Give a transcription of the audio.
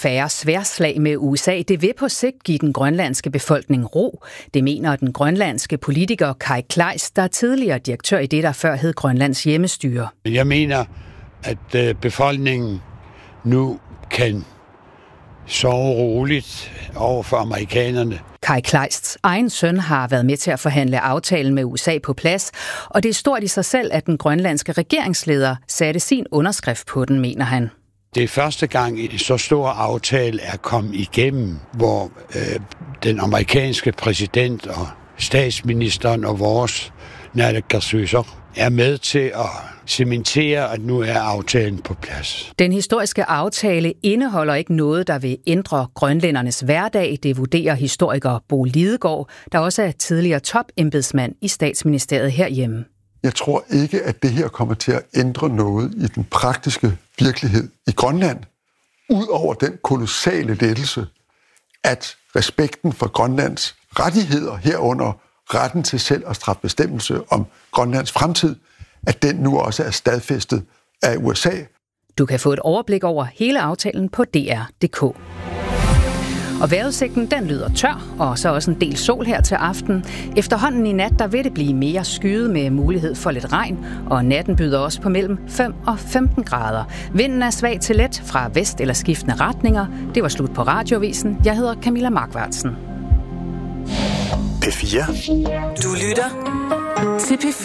Færre sværslag med USA, det vil på sigt give den grønlandske befolkning ro. Det mener den grønlandske politiker Kai Kleist, der er tidligere direktør i det, der før hed Grønlands hjemmestyre. Jeg mener, at befolkningen nu kan sove roligt over for amerikanerne. Kai Kleists egen søn har været med til at forhandle aftalen med USA på plads, og det er stort i sig selv, at den grønlandske regeringsleder satte sin underskrift på den, mener han. Det er første gang, en så stor aftale er kommet igennem, hvor den amerikanske præsident og statsministeren og vores naalakkersuisoq er med til at cementere, at nu er aftalen på plads. Den historiske aftale indeholder ikke noget, der vil ændre grønlændernes hverdag, det vurderer historiker Bo Lidegaard, der også er tidligere topembedsmand i statsministeriet herhjemme. Jeg tror ikke, at det her kommer til at ændre noget i den praktiske virkelighed i Grønland, ud over den kolossale lettelse, at respekten for Grønlands rettigheder herunder retten til selv at træffe bestemmelse om Grønlands fremtid, at den nu også er stadfæstet af USA. Du kan få et overblik over hele aftalen på dr.dk. Og vejrudsigten, den lyder tør, og så også en del sol her til aften. Efterhånden i nat, der vil det blive mere skyet med mulighed for lidt regn, og natten byder også på mellem 5 og 15 grader. Vinden er svag til let fra vest- eller skiftende retninger. Det var slut på Radioavisen. Jeg hedder Camilla Markvartsen. P4. Du lytter til P4.